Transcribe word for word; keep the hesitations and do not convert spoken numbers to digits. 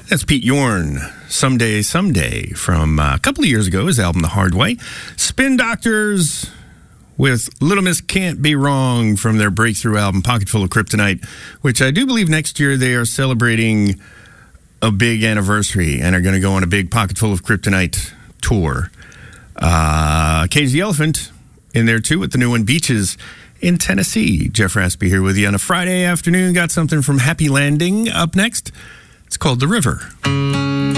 That's Pete Yorn, Someday, Someday, from uh, a couple of years ago, his album The Hard Way. Spin Doctors with Little Miss Can't Be Wrong from their breakthrough album, Pocketful of Kryptonite, which I do believe next year they are celebrating a big anniversary and are going to go on a big Pocketful of Kryptonite tour. Uh, Cage the Elephant in there, too, with the new one, Beaches in Tennessee. Jeff Raspy here with you on a Friday afternoon. Got something from Happy Landing up next. It's called The River.